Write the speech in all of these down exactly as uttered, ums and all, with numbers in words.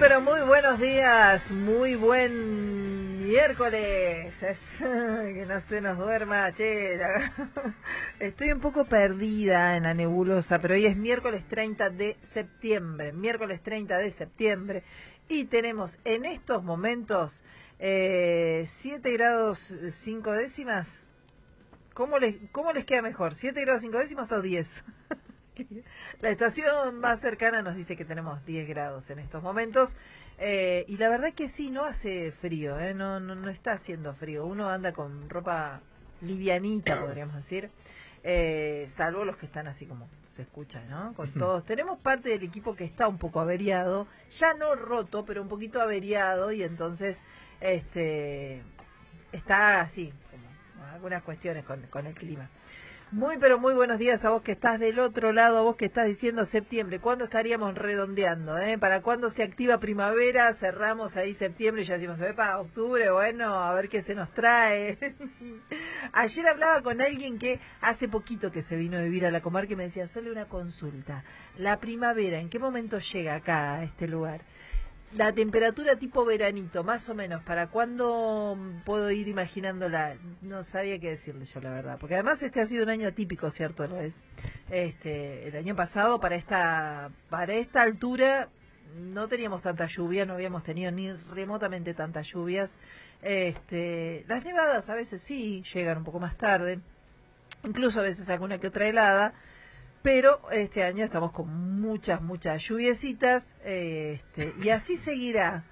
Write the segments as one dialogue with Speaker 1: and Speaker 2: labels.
Speaker 1: pero muy buenos días, muy buen miércoles, es, que no se nos duerma, che, la, estoy un poco perdida en la nebulosa, pero hoy es miércoles treinta de septiembre, miércoles treinta de septiembre, y tenemos en estos momentos eh, siete grados cinco décimas. ¿Cómo les, cómo les queda mejor? ¿siete grados cinco décimas o diez? La estación más cercana nos dice que tenemos diez grados en estos momentos, eh, y la verdad que sí, no hace frío, eh, no, no, no está haciendo frío, uno anda con ropa livianita, podríamos decir, eh, salvo los que están así como se escucha, ¿no? Con todos. Tenemos parte del equipo que está un poco averiado, ya no roto, pero un poquito averiado, y entonces este está así, como algunas cuestiones con, con el clima. Muy, pero muy buenos días a vos que estás del otro lado, a vos que estás diciendo septiembre. ¿Cuándo estaríamos redondeando? Eh? ¿Para cuándo se activa primavera? Cerramos ahí septiembre y ya decimos, epa, octubre, bueno, a ver qué se nos trae. Ayer hablaba con alguien que hace poquito que se vino a vivir a la comarca y me decía, solo una consulta. La primavera, ¿en qué momento llega acá a este lugar? La temperatura tipo veranito, más o menos, ¿para cuándo puedo ir imaginándola? No sabía qué decirle yo, la verdad. Porque además este ha sido un año atípico, ¿cierto? ¿No es? Este, el año pasado, para esta, para esta altura, no teníamos tanta lluvia, no habíamos tenido ni remotamente tantas lluvias. Este, las nevadas a veces sí llegan un poco más tarde, incluso a veces alguna que otra helada. Pero este año estamos con muchas, muchas lluviecitas, este, y así seguirá.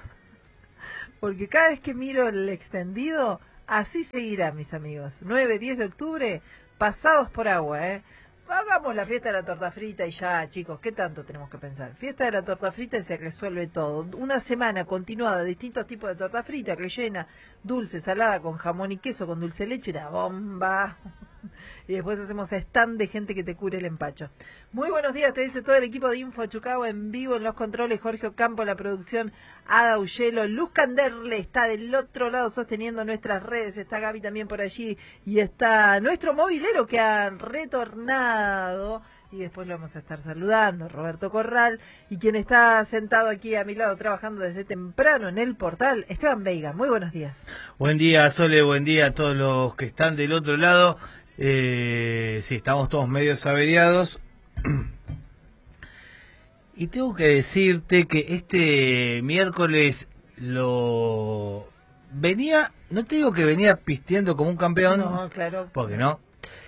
Speaker 1: Porque cada vez que miro el extendido, así seguirá, mis amigos. nueve, diez de octubre, pasados por agua, ¿eh? Hagamos la fiesta de la torta frita y ya, chicos, ¿qué tanto tenemos que pensar? Fiesta de la torta frita y se resuelve todo. Una semana continuada de distintos tipos de torta frita, rellena, dulce, salada, con jamón y queso, con dulce de leche, una bomba. Y después hacemos stand de gente que te cure el empacho. Muy buenos días, te dice todo el equipo de Info Chucao en vivo en los controles, Jorge Ocampo, la producción, Ada Ullelo, Luz Canderle está del otro lado sosteniendo nuestras redes, está Gaby también por allí, y está nuestro movilero que ha retornado, y después lo vamos a estar saludando, Roberto Corral, y quien está sentado aquí a mi lado trabajando desde temprano en el portal, Esteban Veiga. Muy buenos días.
Speaker 2: Buen día, Sole, buen día a todos los que están del otro lado. Eh, sí, estamos todos medios averiados. Y tengo que decirte que este miércoles lo venía, no te digo que venía pisteando como un campeón,
Speaker 1: no, claro,
Speaker 2: porque no,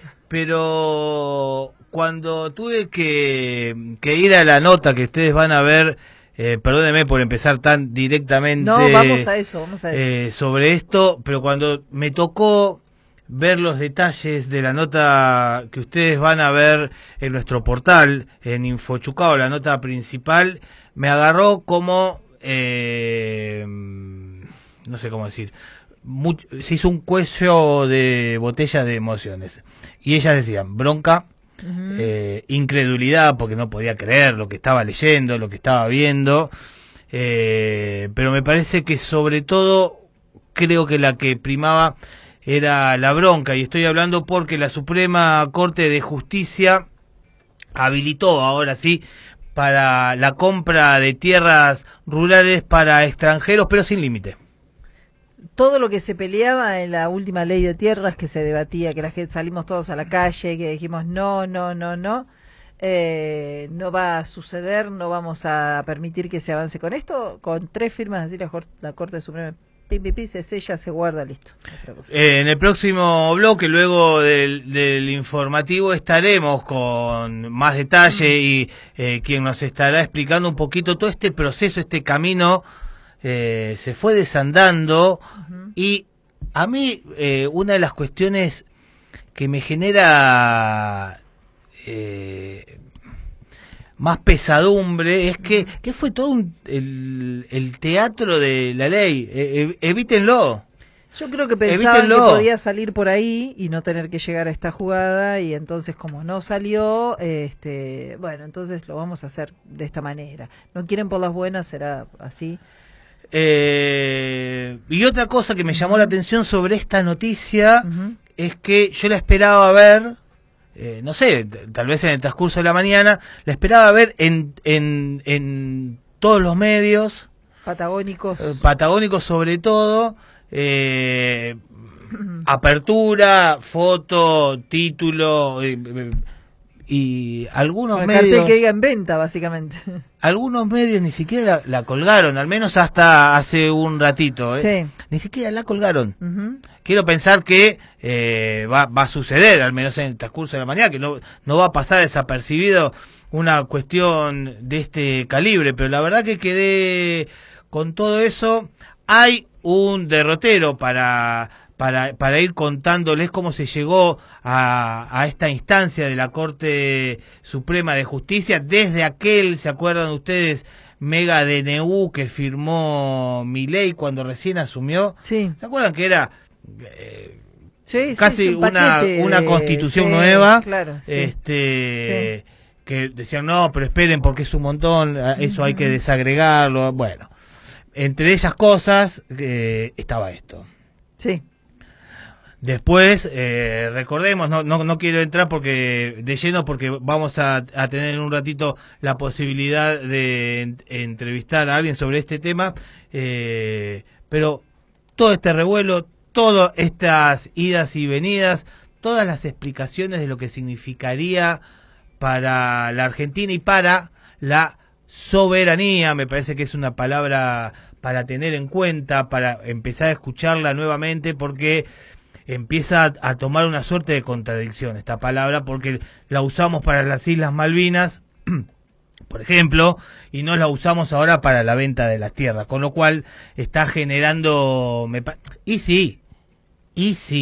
Speaker 2: pero cuando tuve que, que ir a la nota que ustedes van a ver, eh, perdónenme por empezar tan directamente,
Speaker 1: no, vamos a eso, vamos a eso.
Speaker 2: Eh, sobre esto, pero cuando me tocó ver los detalles de la nota que ustedes van a ver en nuestro portal, en Info Chucao, la nota principal, me agarró como, eh, no sé cómo decir, mucho, se hizo un cuello de botella de emociones. Y ellas decían, bronca, uh-huh. eh, incredulidad, porque no podía creer lo que estaba leyendo, lo que estaba viendo, eh, pero me parece que sobre todo, creo que la que primaba era la bronca, y estoy hablando porque la Suprema Corte de Justicia habilitó ahora sí para la compra de tierras rurales para extranjeros, pero sin límite.
Speaker 1: Todo lo que se peleaba en la última ley de tierras, que se debatía, que la gente salimos todos a la calle, que dijimos no, no, no, no, eh, no va a suceder, no vamos a permitir que se avance con esto, con tres firmas así la, la Corte Suprema. Pipi, se sella, se guarda, listo.
Speaker 2: Eh, en el próximo bloque, luego del, del informativo, estaremos con más detalle mm. y eh, quien nos estará explicando un poquito todo este proceso, este camino, eh, se fue desandando. Uh-huh. Y a mí, eh, una de las cuestiones que me genera eh, más pesadumbre es que, que fue todo un, el, el teatro de la ley. Eh, evítenlo.
Speaker 1: Yo creo que pensaban Evítenlo. que podía salir por ahí y no tener que llegar a esta jugada, y entonces como no salió, este, bueno, entonces lo vamos a hacer de esta manera. No quieren por las buenas, será así.
Speaker 2: Eh, y otra cosa que me llamó uh-huh. la atención sobre esta noticia
Speaker 1: uh-huh.
Speaker 2: es que yo la esperaba ver, eh, no sé, tal vez en el transcurso de la mañana, la esperaba ver en, en, en todos los medios,
Speaker 1: patagónicos,
Speaker 2: eh, patagónicos sobre todo, eh, apertura, foto, título, eh, eh, y algunos
Speaker 1: el
Speaker 2: medios...
Speaker 1: cartel que diga en venta, básicamente.
Speaker 2: Algunos medios ni siquiera la, la colgaron, al menos hasta hace un ratito. ¿eh?
Speaker 1: Sí.
Speaker 2: Ni siquiera la colgaron.
Speaker 1: Uh-huh.
Speaker 2: Quiero pensar que eh, va, va a suceder, al menos en el transcurso de la mañana, que no, no va a pasar desapercibido una cuestión de este calibre, pero la verdad que quedé con todo eso. Hay un derrotero para... Para, para ir contándoles cómo se llegó a, a esta instancia de la Corte Suprema de Justicia, desde aquel, ¿se acuerdan ustedes? Mega D N U que firmó Milei cuando recién asumió.
Speaker 1: Sí.
Speaker 2: ¿Se acuerdan que era eh,
Speaker 1: sí,
Speaker 2: casi
Speaker 1: sí, un
Speaker 2: una, una
Speaker 1: de...
Speaker 2: constitución
Speaker 1: sí,
Speaker 2: nueva?
Speaker 1: Claro, sí.
Speaker 2: Este,
Speaker 1: sí.
Speaker 2: Que decían, no, pero esperen porque es un montón, eso hay que desagregarlo. Bueno, entre esas cosas eh, estaba esto.
Speaker 1: Sí.
Speaker 2: Después, eh, recordemos, no, no, no quiero entrar porque de lleno porque vamos a, a tener en un ratito la posibilidad de en, entrevistar a alguien sobre este tema, eh, pero todo este revuelo, todas estas idas y venidas, todas las explicaciones de lo que significaría para la Argentina y para la soberanía, me parece que es una palabra para tener en cuenta, para empezar a escucharla nuevamente, porque empieza a, a tomar una suerte de contradicción esta palabra, porque la usamos para las Islas Malvinas, por ejemplo, y no la usamos ahora para la venta de las tierras, con lo cual está generando... Me pa- y sí, y sí.